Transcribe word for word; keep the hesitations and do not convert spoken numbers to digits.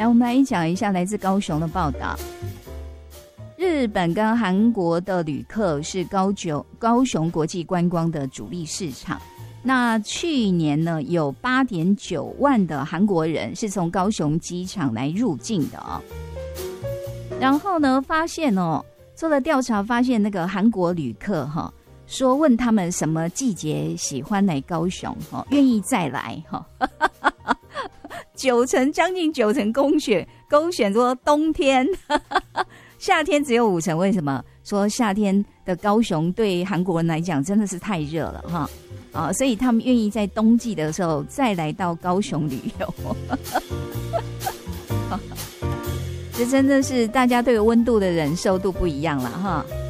来，我们来讲一下来自高雄的报道。日本跟韩国的旅客是高雄高雄国际观光的主力市场。那去年呢，有 八点九万的韩国人是从高雄机场来入境的哦。然后呢，发现哦，做了调查，发现那个韩国旅客哈、哦，说问他们什么季节喜欢来高雄哦，愿意再来哈、哦，九成将近九成勾选勾选说冬天。夏天只有五成，为什么？说夏天的高雄对韩国人来讲真的是太热了哈，啊，所以他们愿意在冬季的时候再来到高雄旅游。这真的是大家对温度的忍受度不一样了哈。